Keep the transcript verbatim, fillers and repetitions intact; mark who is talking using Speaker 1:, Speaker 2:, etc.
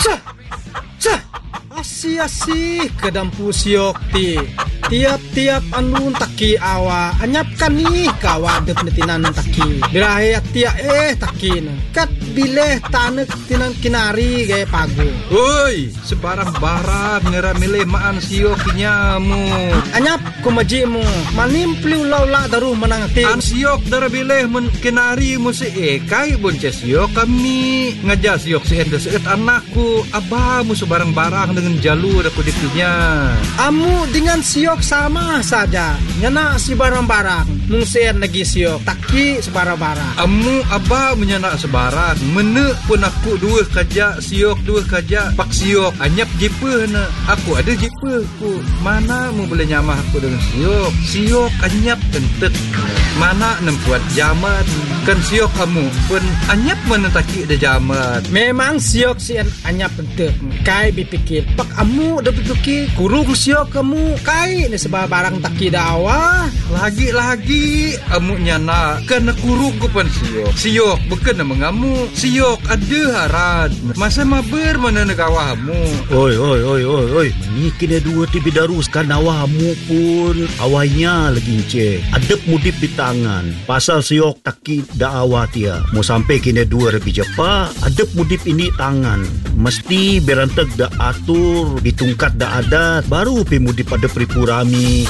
Speaker 1: Cah, cah, asih-asih ke dampu siok ti. Tiap-tiap anu taki awa anyapkan nih kawa de penetinan taki. Birahe tia eh takin. Kat bileh tanek tinan kinari gaya pagu.
Speaker 2: Oi, sebarang barang ngeramile maan siok nyamu.
Speaker 1: Anyap ku majimu, manimpli ulaula daru menang ti.
Speaker 2: An siok dara bileh men kinari mo si ekai bonce siok kami ngaja siok si ende seet anakku abah mu sebarang barang dengan jalur aku dikinya.
Speaker 1: Amu dengan siok sama saja. Nyana si barang-barang. Mungsian lagi siok. Taki sebarang-barang.
Speaker 2: Amu abah menyanak sebarang. Mene pun aku dua kaja siok dua kaja pak siok. Anyap jepe na. Aku ada jepe ku. Mana mu boleh nyamah aku dengan siok. Siok anyap kentek. Mana nempuat jamat. Kan siok kamu pun anyap mana taki ada jamat.
Speaker 1: Memang siok si anyap kentek. Kai bipikir. Pak amu dah bipikir. Kurung siok kamu. Kai ni sebab barang taki dawa.
Speaker 2: Lagi-lagi amu nyana kena kurung ku pan siok. Siok bukan mengamu. Siok ada harad. Masa maber mana negawamu.
Speaker 3: Oi oi oi oi oi. Ni kena dua ti bidaruskan awamu pun awainya lagi ce. Adep mudip di tangan. Pasal siok taki da awa tia. Mau sampai kena dua repi jepa. Adep mudip ini tangan. Mesti beranteg da atur ditungkat da adat baru pi mudip ada pripurami.